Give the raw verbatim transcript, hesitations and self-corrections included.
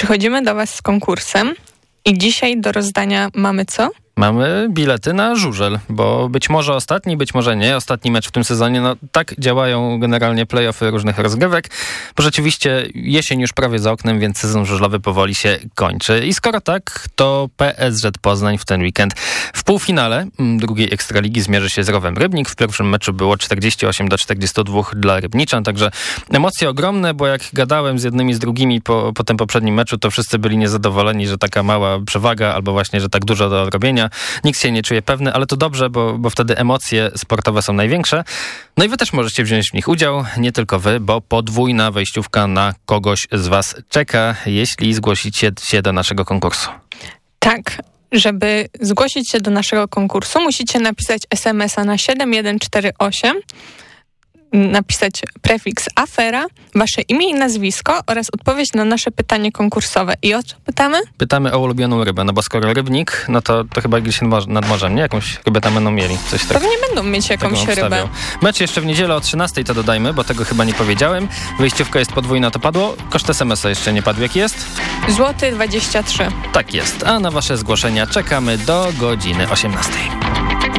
Przychodzimy do was z konkursem i dzisiaj do rozdania mamy co? Mamy bilety na żużel, bo być może ostatni, być może nie. Ostatni mecz w tym sezonie. No tak działają generalnie play-offy różnych rozgrywek, bo rzeczywiście jesień już prawie za oknem, więc sezon żużlowy powoli się kończy. I skoro tak, to P S Z Poznań w ten weekend w półfinale drugiej Ekstraligi zmierzy się z Rowem Rybnik. W pierwszym meczu było czterdzieści osiem do czterdziestu dwóch dla Rybniczan, także emocje ogromne, bo jak gadałem z jednymi, z drugimi po, po tym poprzednim meczu, to wszyscy byli niezadowoleni, że taka mała przewaga, albo właśnie, że tak dużo do odrobienia. Nikt się nie czuje pewny, ale to dobrze, bo, bo wtedy emocje sportowe są największe. No i wy też możecie wziąć w nich udział, nie tylko wy, bo podwójna wejściówka na kogoś z was czeka, jeśli zgłosicie się do naszego konkursu. Tak, żeby zgłosić się do naszego konkursu, musicie napisać es em es a na siedem jeden cztery osiem, napisać prefiks afera, wasze imię i nazwisko oraz odpowiedź na nasze pytanie konkursowe. I o co pytamy? Pytamy o ulubioną rybę, no bo skoro Rybnik, no to, to chyba gdzieś nad morzem, nie? Jakąś rybę tam będą mieli. Coś tak, Pewnie będą mieć jakąś rybę. Mecz jeszcze w niedzielę o trzynastej, to dodajmy, bo tego chyba nie powiedziałem. Wyjściówka jest podwójna, to padło. Koszt es em es a jeszcze nie padł. Jaki jest? Złoty dwadzieścia trzy. Tak jest. A na wasze zgłoszenia czekamy do godziny osiemnastej.